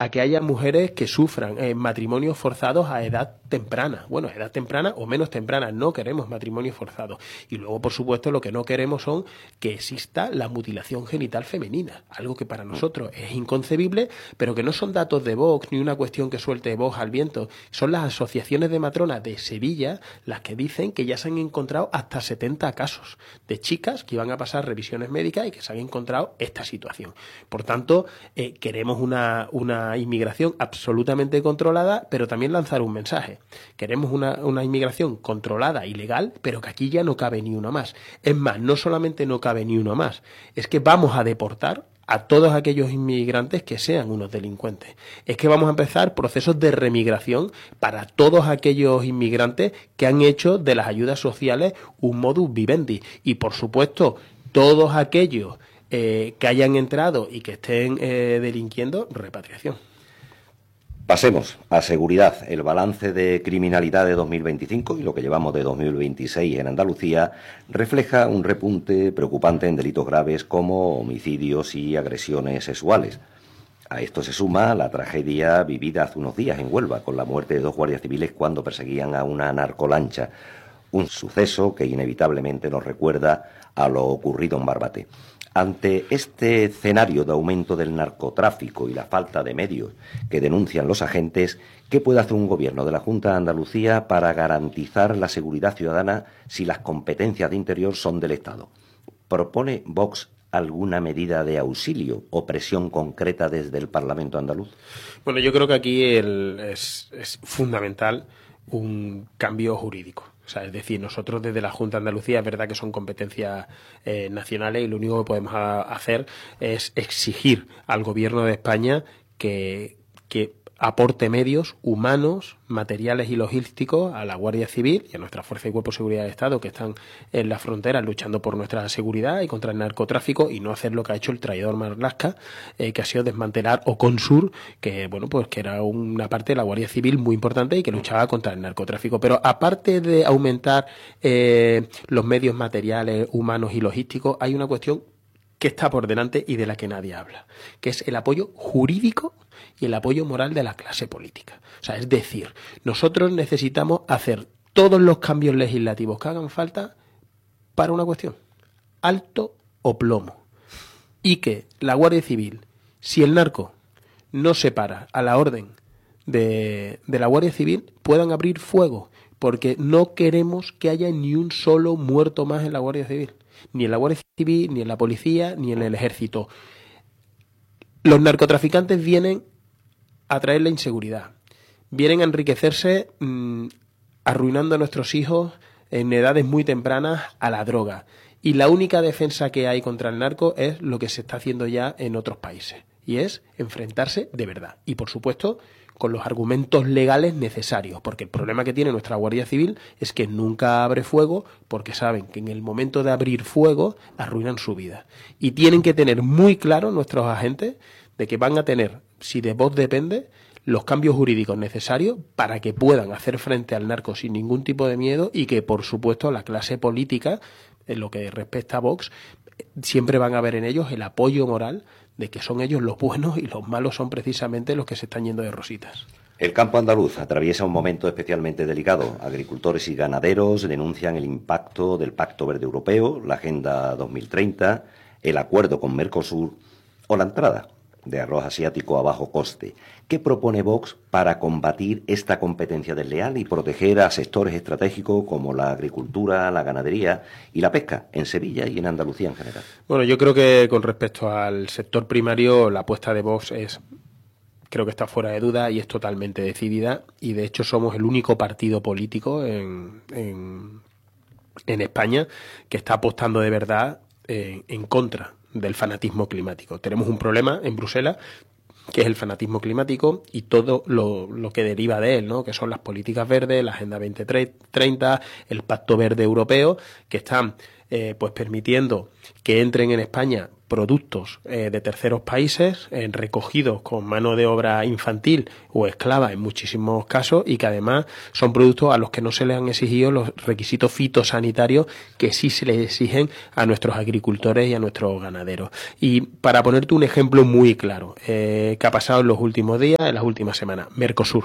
a que haya mujeres que sufran matrimonios forzados a edad temprana. Bueno, edad temprana o menos temprana, no queremos matrimonios forzados. Y luego, por supuesto, lo que no queremos son que exista la mutilación genital femenina, algo que para nosotros es inconcebible, pero que no son datos de Vox ni una cuestión que suelte Vox al viento. Son las asociaciones de matronas de Sevilla las que dicen que ya se han encontrado hasta 70 casos de chicas que iban a pasar revisiones médicas y que se han encontrado esta situación. Por tanto, queremos una inmigración absolutamente controlada, pero también lanzar un mensaje. Queremos una inmigración controlada y legal, pero que aquí ya no cabe ni uno más. Es más, no solamente no cabe ni uno más, es que vamos a deportar a todos aquellos inmigrantes que sean unos delincuentes. Es que vamos a empezar procesos de remigración para todos aquellos inmigrantes que han hecho de las ayudas sociales un modus vivendi. Y, por supuesto, todos aquellos que hayan entrado y que estén delinquiendo, repatriación. Pasemos a seguridad. El balance de criminalidad de 2025 y lo que llevamos de 2026 en Andalucía refleja un repunte preocupante en delitos graves como homicidios y agresiones sexuales. A esto se suma la tragedia vivida hace unos días en Huelva con la muerte de 2 guardias civiles cuando perseguían a una narcolancha. Un suceso que inevitablemente nos recuerda a lo ocurrido en Barbate. Ante este escenario de aumento del narcotráfico y la falta de medios que denuncian los agentes, ¿qué puede hacer un gobierno de la Junta de Andalucía para garantizar la seguridad ciudadana si las competencias de interior son del Estado? ¿Propone Vox alguna medida de auxilio o presión concreta desde el Parlamento andaluz? Bueno, yo creo que aquí es fundamental un cambio jurídico. O sea, es decir, nosotros desde la Junta de Andalucía es verdad que son competencias nacionales y lo único que podemos hacer es exigir al Gobierno de España que aporte medios humanos, materiales y logísticos a la Guardia Civil y a nuestra Fuerza y Cuerpo de Seguridad de Estado que están en las fronteras luchando por nuestra seguridad y contra el narcotráfico, y no hacer lo que ha hecho el traidor Marlaska, que ha sido desmantelar Oconsur, que bueno, pues que era una parte de la Guardia Civil muy importante y que luchaba contra el narcotráfico. Pero aparte de aumentar los medios materiales, humanos y logísticos, hay una cuestión que está por delante y de la que nadie habla, que es el apoyo jurídico y el apoyo moral de la clase política. O sea, es decir, nosotros necesitamos hacer todos los cambios legislativos que hagan falta para una cuestión: alto o plomo. Y que la Guardia Civil, si el narco no se para a la orden de la Guardia Civil, puedan abrir fuego, porque no queremos que haya ni un solo muerto más en la Guardia Civil. Ni en la Guardia Civil, ni en la policía, ni en el ejército. Los narcotraficantes vienen a traer la inseguridad. Vienen a enriquecerse arruinando a nuestros hijos en edades muy tempranas a la droga. Y la única defensa que hay contra el narco es lo que se está haciendo ya en otros países. Y es enfrentarse de verdad. Y, por supuesto, con los argumentos legales necesarios, porque el problema que tiene nuestra Guardia Civil es que nunca abre fuego porque saben que en el momento de abrir fuego arruinan su vida. Y tienen que tener muy claro nuestros agentes de que van a tener, si de Vox depende, los cambios jurídicos necesarios para que puedan hacer frente al narco sin ningún tipo de miedo, y que, por supuesto, la clase política, en lo que respecta a Vox, siempre van a ver en ellos el apoyo moral de que son ellos los buenos y los malos son precisamente los que se están yendo de rositas. El campo andaluz atraviesa un momento especialmente delicado. Agricultores y ganaderos denuncian el impacto del Pacto Verde Europeo, la Agenda 2030, el acuerdo con Mercosur o la entrada de arroz asiático a bajo coste. ¿Qué propone Vox para combatir esta competencia desleal y proteger a sectores estratégicos como la agricultura, la ganadería y la pesca en Sevilla y en Andalucía en general? Bueno, yo creo que con respecto al sector primario, la apuesta de Vox creo que está fuera de duda y es totalmente decidida, y de hecho somos el único partido político en España que está apostando de verdad en contra del fanatismo climático. Tenemos un problema en Bruselas, que es el fanatismo climático y todo lo que deriva de él, ¿no? Que son las políticas verdes, la Agenda 2030, el Pacto Verde Europeo, que están pues permitiendo que entren en España productos de terceros países recogidos con mano de obra infantil o esclava en muchísimos casos, y que además son productos a los que no se les han exigido los requisitos fitosanitarios que sí se les exigen a nuestros agricultores y a nuestros ganaderos. Y para ponerte un ejemplo muy claro, que ha pasado en los últimos días, en las últimas semanas, Mercosur.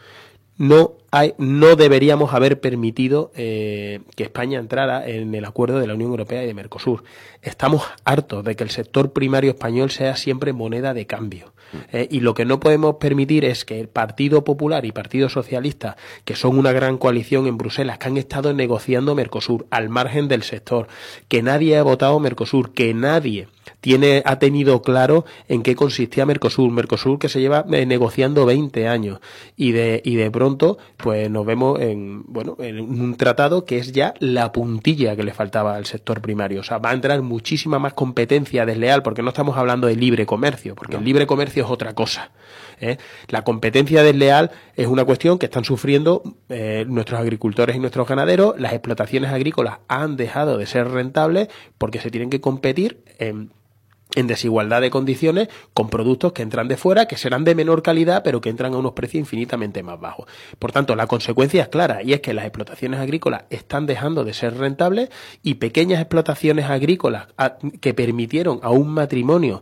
No deberíamos haber permitido que España entrara en el acuerdo de la Unión Europea y de Mercosur. Estamos hartos de que el sector primario español sea siempre moneda de cambio. Y lo que no podemos permitir es que el Partido Popular y Partido Socialista, que son una gran coalición en Bruselas, que han estado negociando Mercosur al margen del sector, que nadie ha votado Mercosur, que nadie ha tenido claro en qué consistía Mercosur que se lleva negociando 20 años, y de pronto pues nos vemos en un tratado que es ya la puntilla que le faltaba al sector primario. O sea, va a entrar muchísima más competencia desleal, porque no estamos hablando de libre comercio, porque el libre comercio es otra cosa. La competencia desleal es una cuestión que están sufriendo nuestros agricultores y nuestros ganaderos. Las explotaciones agrícolas han dejado de ser rentables porque se tienen que competir en desigualdad de condiciones con productos que entran de fuera, que serán de menor calidad, pero que entran a unos precios infinitamente más bajos. Por tanto, la consecuencia es clara, y es que las explotaciones agrícolas están dejando de ser rentables, y pequeñas explotaciones agrícolas que permitieron a un matrimonio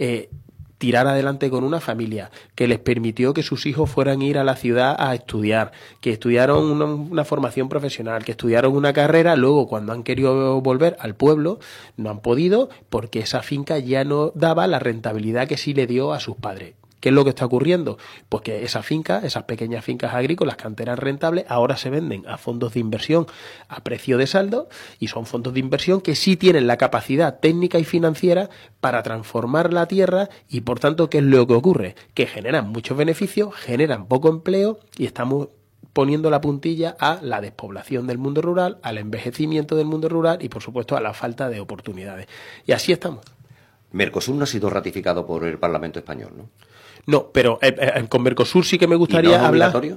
tirar adelante con una familia, que les permitió que sus hijos fueran a ir a la ciudad a estudiar, que estudiaron una formación profesional, que estudiaron una carrera, luego cuando han querido volver al pueblo no han podido, porque esa finca ya no daba la rentabilidad que sí le dio a sus padres. ¿Qué es lo que está ocurriendo? Pues que esas pequeñas fincas agrícolas que antes eran rentables, ahora se venden a fondos de inversión a precio de saldo, y son fondos de inversión que sí tienen la capacidad técnica y financiera para transformar la tierra, y por tanto, ¿qué es lo que ocurre? Que generan muchos beneficios, generan poco empleo, y estamos poniendo la puntilla a la despoblación del mundo rural, al envejecimiento del mundo rural y, por supuesto, a la falta de oportunidades. Y así estamos. Mercosur no ha sido ratificado por el Parlamento español, ¿no? No, pero con Mercosur sí que me gustaría hablar. ¿Obligatorio?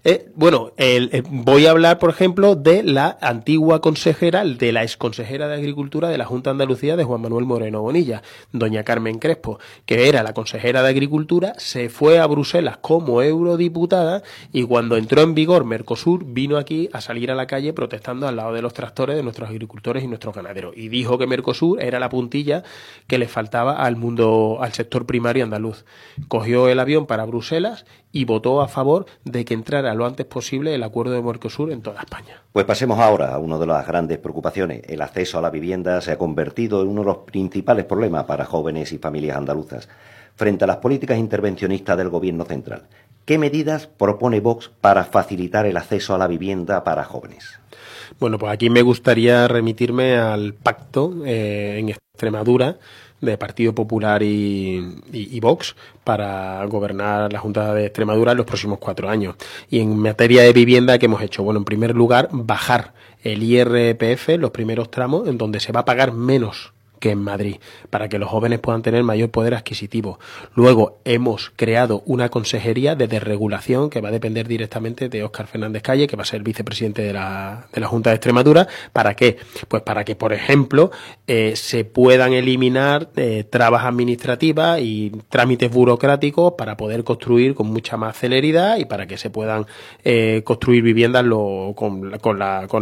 Voy a hablar, por ejemplo, de la antigua consejera, de la exconsejera de Agricultura de la Junta de Andalucía de Juan Manuel Moreno Bonilla, doña Carmen Crespo, que era la consejera de Agricultura, se fue a Bruselas como eurodiputada, y cuando entró en vigor Mercosur vino aquí a salir a la calle protestando al lado de los tractores de nuestros agricultores y nuestros ganaderos, y dijo que Mercosur era la puntilla que le faltaba al sector primario andaluz. Cogió el avión para Bruselas y votó a favor de que entrara lo antes posible el acuerdo de Mercosur en toda España. Pues pasemos ahora a una de las grandes preocupaciones. El acceso a la vivienda se ha convertido en uno de los principales problemas para jóvenes y familias andaluzas. Frente a las políticas intervencionistas del Gobierno central, ¿qué medidas propone Vox para facilitar el acceso a la vivienda para jóvenes? Bueno, pues aquí me gustaría remitirme al pacto en Extremadura de Partido Popular y Vox para gobernar la Junta de Extremadura en los próximos 4 años. Y en materia de vivienda, ¿qué hemos hecho? Bueno, en primer lugar, bajar el IRPF, los primeros tramos, en donde se va a pagar menos que en Madrid, para que los jóvenes puedan tener mayor poder adquisitivo. Luego hemos creado una consejería de desregulación que va a depender directamente de Óscar Fernández Calle, que va a ser vicepresidente de la Junta de Extremadura. ¿Para qué? Pues para que, por ejemplo, se puedan eliminar trabas administrativas y trámites burocráticos para poder construir con mucha más celeridad, y para que se puedan construir viviendas con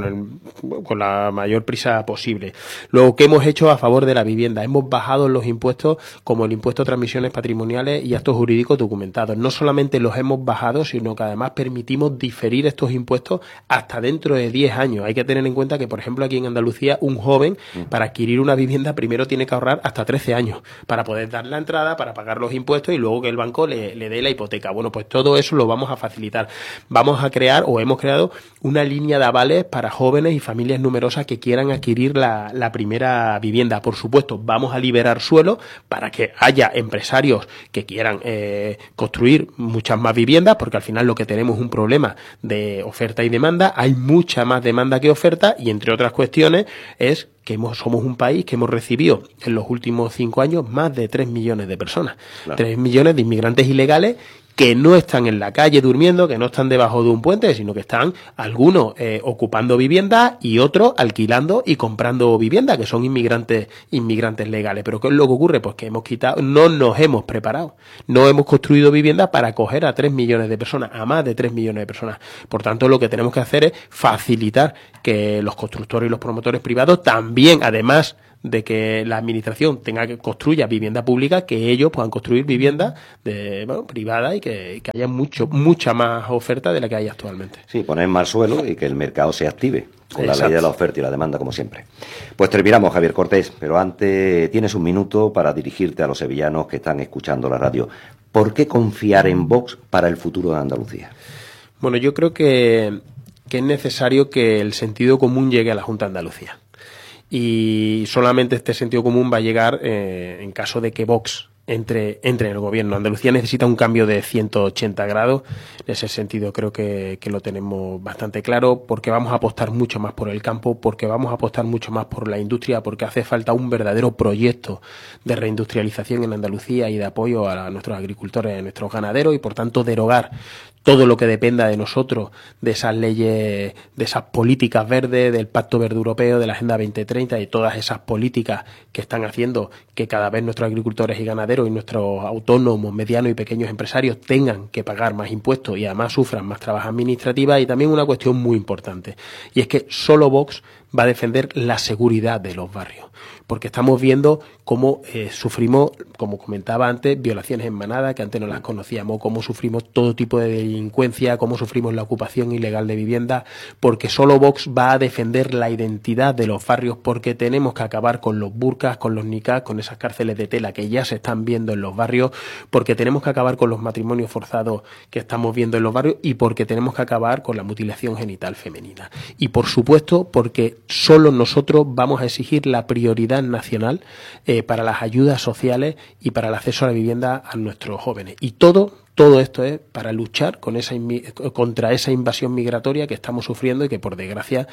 la mayor prisa posible. Luego, ¿qué hemos hecho a favor de la vivienda? Hemos bajado los impuestos, como el impuesto a transmisiones patrimoniales y actos jurídicos documentados. No solamente los hemos bajado, sino que además permitimos diferir estos impuestos hasta dentro de 10 años. Hay que tener en cuenta que, por ejemplo, aquí en Andalucía, un joven para adquirir una vivienda primero tiene que ahorrar hasta 13 años para poder dar la entrada, para pagar los impuestos y luego que el banco le dé la hipoteca. Bueno, pues todo eso lo vamos a facilitar. Vamos a crear, o hemos creado, una línea de avales para jóvenes y familias numerosas que quieran adquirir la primera vivienda. Por supuesto, vamos a liberar suelo para que haya empresarios que quieran construir muchas más viviendas, porque al final lo que tenemos es un problema de oferta y demanda. Hay mucha más demanda que oferta, y entre otras cuestiones es que somos un país que hemos recibido en los últimos 5 años más de 3 millones de personas, claro. 3 millones de inmigrantes ilegales que no están en la calle durmiendo, que no están debajo de un puente, sino que están algunos ocupando viviendas y otros alquilando y comprando viviendas, que son inmigrantes legales. Pero ¿qué es lo que ocurre? Pues que no nos hemos preparado, no hemos construido viviendas para acoger a 3 millones de personas, a más de 3 millones de personas. Por tanto, lo que tenemos que hacer es facilitar que los constructores y los promotores privados también, además de que la administración construya vivienda pública, que ellos puedan construir viviendas privadas y que haya mucha más oferta de la que hay actualmente. Sí, poner más suelo y que el mercado se active con la ley de la oferta y la demanda, como siempre. Pues terminamos, Javier Cortés, pero antes tienes un minuto para dirigirte a los sevillanos que están escuchando la radio. ¿Por qué confiar en Vox para el futuro de Andalucía? Bueno, yo creo que es necesario que el sentido común llegue a la Junta de Andalucía. Y solamente este sentido común va a llegar en caso de que Vox entre en el gobierno. Andalucía necesita un cambio de 180 grados. En ese sentido creo que lo tenemos bastante claro, porque vamos a apostar mucho más por el campo, porque vamos a apostar mucho más por la industria, porque hace falta un verdadero proyecto de reindustrialización en Andalucía y de apoyo a nuestros agricultores, a nuestros ganaderos, y por tanto derogar todo lo que dependa de nosotros, de esas leyes, de esas políticas verdes, del Pacto Verde Europeo, de la Agenda 2030 y todas esas políticas que están haciendo que cada vez nuestros agricultores y ganaderos y nuestros autónomos, medianos y pequeños empresarios tengan que pagar más impuestos y además sufran más trabas administrativas. Y también una cuestión muy importante, y es que solo Vox va a defender la seguridad de los barrios, porque estamos viendo cómo sufrimos, como comentaba antes, violaciones en manada, que antes no las conocíamos, cómo sufrimos todo tipo de delincuencia, cómo sufrimos la ocupación ilegal de viviendas, porque solo Vox va a defender la identidad de los barrios, porque tenemos que acabar con los burkas, con los nikahs, con esas cárceles de tela que ya se están viendo en los barrios, porque tenemos que acabar con los matrimonios forzados que estamos viendo en los barrios, y porque tenemos que acabar con la mutilación genital femenina. Y por supuesto, porque solo nosotros vamos a exigir la prioridad nacional para las ayudas sociales y para el acceso a la vivienda a nuestros jóvenes. Y todo esto es para luchar contra esa invasión migratoria que estamos sufriendo y que, por desgracia,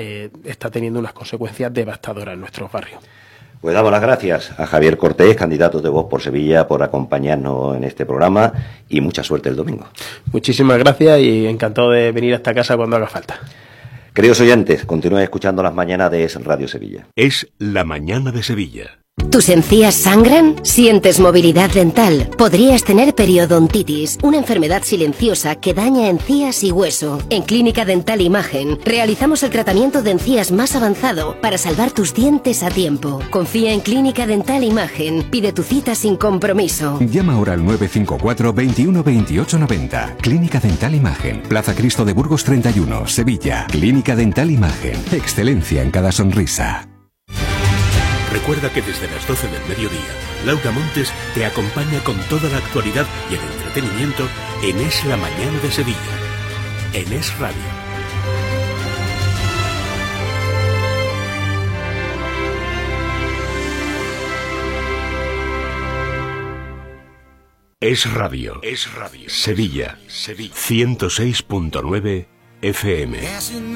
está teniendo unas consecuencias devastadoras en nuestros barrios. Pues damos las gracias a Javier Cortés, candidato de Vox por Sevilla, por acompañarnos en este programa, y mucha suerte el domingo. Muchísimas gracias y encantado de venir a esta casa cuando haga falta. Queridos oyentes, continúen escuchando las mañanas de Radio Sevilla. Es La Mañana de Sevilla. ¿Tus encías sangran? ¿Sientes movilidad dental? Podrías tener periodontitis, una enfermedad silenciosa que daña encías y hueso. En Clínica Dental Imagen realizamos el tratamiento de encías más avanzado para salvar tus dientes a tiempo. Confía en Clínica Dental Imagen. Pide tu cita sin compromiso. Llama ahora al 954 21 28 90. Clínica Dental Imagen. Plaza Cristo de Burgos 31, Sevilla. Clínica Dental Imagen. Excelencia en cada sonrisa. Recuerda que desde las 12 del mediodía, Laura Montes te acompaña con toda la actualidad y el entretenimiento en Es la Mañana de Sevilla, en Es Radio. Es Radio. Sevilla, 106.9 FM.